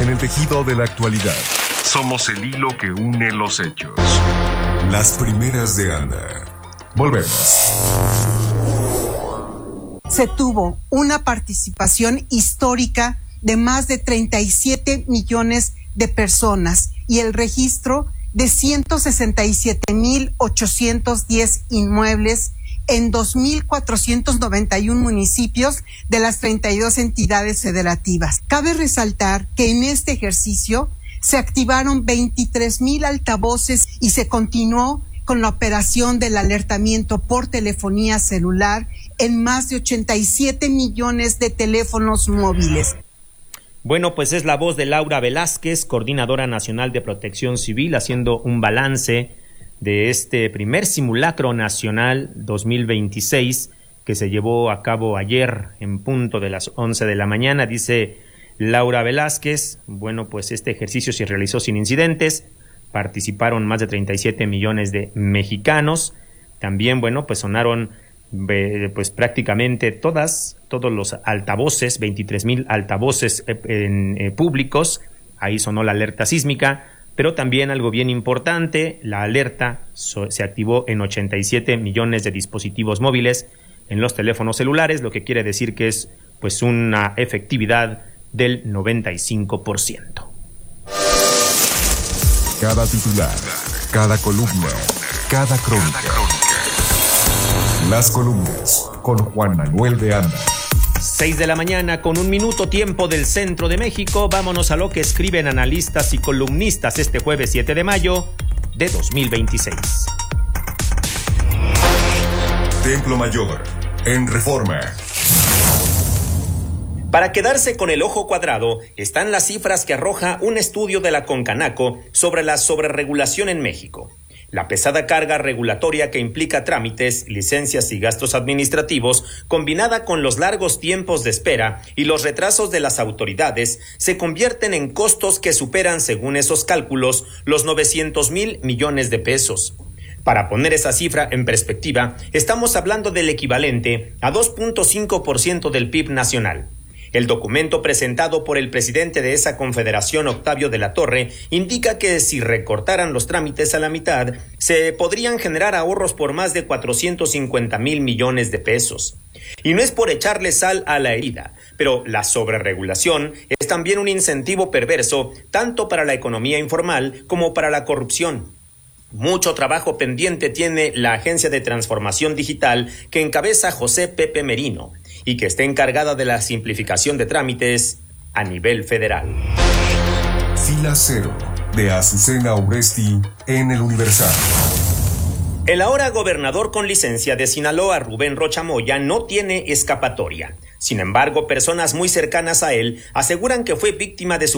en el tejido de la actualidad. Somos el hilo que une los hechos. Las primeras de Anda. Volvemos. Se tuvo una participación histórica de más de 37 millones de personas y el registro de 167,810 inmuebles en 2,491 municipios de las 32 entidades federativas. Cabe resaltar que en este ejercicio se activaron 23,000 altavoces y se continuó con la operación del alertamiento por telefonía celular en más de 87 millones de teléfonos móviles. Bueno, pues es la voz de Laura Velázquez, Coordinadora Nacional de Protección Civil, haciendo un balance de este primer simulacro nacional 2026 que se llevó a cabo ayer en punto de las 11 de la mañana. Dice Laura Velázquez, bueno, pues este ejercicio se realizó sin incidentes, participaron más de 37 millones de mexicanos. También, bueno, pues sonaron pues prácticamente todos los altavoces, 23,000 altavoces públicos. Ahí sonó la alerta sísmica, pero también algo bien importante, la alerta se activó en 87 millones de dispositivos móviles en los teléfonos celulares, lo que quiere decir que es pues una efectividad del 95%. Cada titular, cada columna, cada crónica. Las columnas con Juan Manuel de Anda. 6 de la mañana con 1 minuto, tiempo del centro de México. Vámonos a lo que escriben analistas y columnistas este jueves 7 de mayo de 2026. Templo Mayor, en Reforma. Para quedarse con el ojo cuadrado están las cifras que arroja un estudio de la Concanaco sobre la sobreregulación en México. La pesada carga regulatoria que implica trámites, licencias y gastos administrativos, combinada con los largos tiempos de espera y los retrasos de las autoridades, se convierten en costos que superan, según esos cálculos, los 900,000 millones de pesos. Para poner esa cifra en perspectiva, estamos hablando del equivalente a 2.5% del PIB nacional. El documento presentado por el presidente de esa confederación, Octavio de la Torre, indica que si recortaran los trámites a la mitad, se podrían generar ahorros por más de 450,000 millones de pesos. Y no es por echarle sal a la herida, pero la sobreregulación es también un incentivo perverso tanto para la economía informal como para la corrupción. Mucho trabajo pendiente tiene la Agencia de Transformación Digital que encabeza José Pepe Merino y que está encargada de la simplificación de trámites a nivel federal. Fila Cero, de Azucena Urresti, en El Universal. El ahora gobernador con licencia de Sinaloa, Rubén Rocha Moya, no tiene escapatoria. Sin embargo, personas muy cercanas a él aseguran que fue víctima de su